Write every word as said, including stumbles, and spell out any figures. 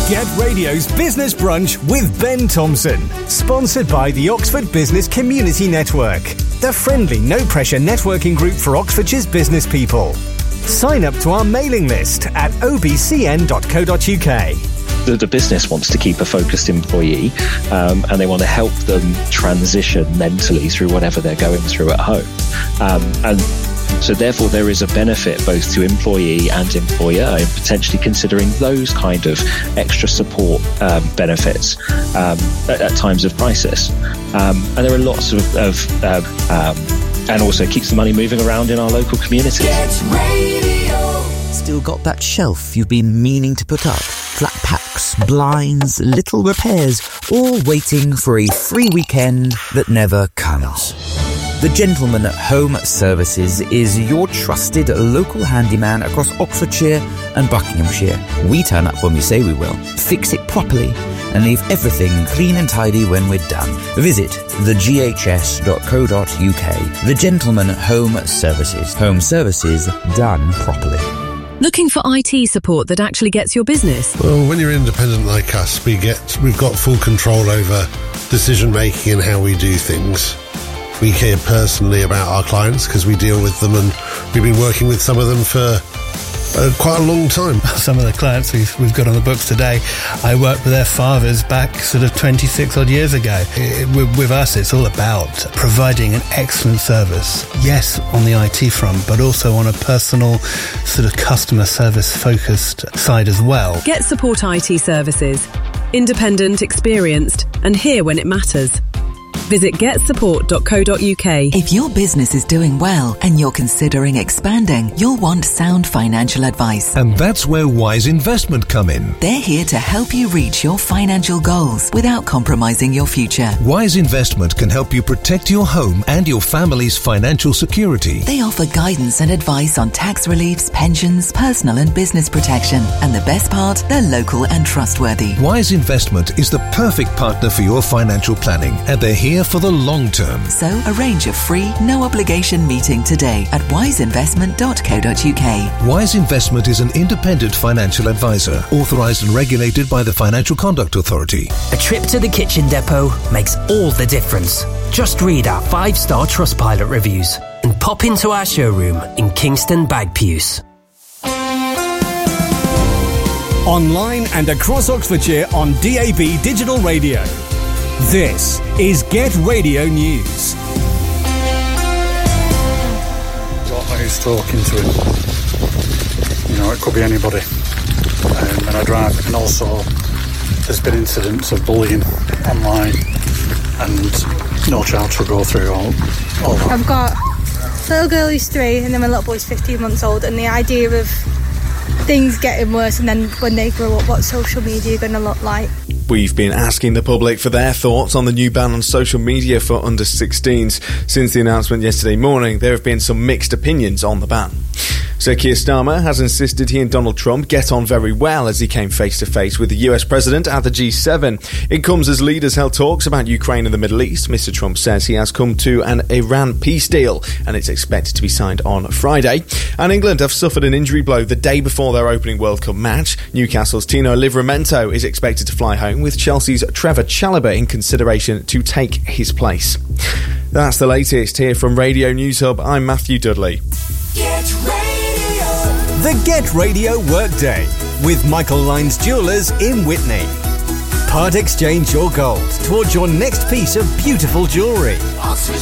Get Radio's Business Brunch with Ben Thompson. Sponsored by the Oxford Business Community Network, the friendly, no-pressure networking group for Oxfordshire's business people. Sign up to our mailing list at o b c n dot co dot u k. The, the business wants to keep a focused employee um, and they want to help them transition mentally through whatever they're going through at home. Um, and so therefore there is a benefit both to employee and employer in potentially considering those kind of extra support um, benefits um, at, at times of crisis. Um, and there are lots of, of uh, um, and also keeps the money moving around in our local communities. Get Radio. Still got that shelf you've been meaning to put up? Flat packs, blinds, little repairs, all waiting for a free weekend that never comes. The Gentleman Home Services is your trusted local handyman across Oxfordshire and Buckinghamshire. We turn up when we say we will, fix it properly, and leave everything clean and tidy when we're done. Visit the g h s dot co dot u k. The Gentleman Home Services. Home services done properly. Looking for I T support that actually gets your business? Well, when you're independent like us, we get, we've got full control over decision making and how we do things. We care personally about our clients because we deal with them, and we've been working with some of them for uh, quite a long time. Some of the clients we've, we've got on the books today, I worked with their fathers back sort of twenty-six odd years ago. It, with, with us, it's all about providing an excellent service. Yes, on the I T front, but also on a personal sort of customer service focused side as well. Get Support I T services. Independent, experienced, and here when it matters. Visit get support dot co dot u k. If your business is doing well and you're considering expanding, you'll want sound financial advice. And that's where Wise Investment come in. They're here to help you reach your financial goals without compromising your future. Wise Investment can help you protect your home and your family's financial security. They offer guidance and advice on tax reliefs, pensions, personal and business protection. And the best part, they're local and trustworthy. Wise Investment is the perfect partner for your financial planning, and they're here for the long term. So arrange a free, no obligation meeting today at wise investment dot co dot u k. Wise Investment is an independent financial advisor, authorised and regulated by the Financial Conduct Authority. A trip to the Kitchen Depot makes all the difference. Just read our five-star Trustpilot reviews and pop into our showroom in Kingston Bagpuws. Online and across Oxfordshire on D A B Digital Radio. This is Get Radio News. Who's talking to him? You know, it could be anybody. Um, when I drive, and also there's been incidents of bullying online, and no child should go through all, all that. I've got a little girl who's three, and then my little boy's fifteen months old, and the idea of things getting worse, and then when they grow up, what social media are going to look like. We've been asking the public for their thoughts on the new ban on social media for under sixteens. Since the announcement yesterday morning, there have been some mixed opinions on the ban. Sir Keir Starmer has insisted he and Donald Trump get on very well as he came face-to-face with the U S President at the G seven. It comes as leaders held talks about Ukraine and the Middle East. Mister Trump says he has come to an Iran peace deal, and it's expected to be signed on Friday. And England have suffered an injury blow the day before their opening World Cup match. Newcastle's Tino Livramento is expected to fly home, with Chelsea's Trevor Chalobah in consideration to take his place. That's the latest here from Radio News Hub. I'm Matthew Dudley. Get Radio. The Get Radio Workday with Michael Lyons Jewellers in Whitney. Part exchange your gold towards your next piece of beautiful jewellery.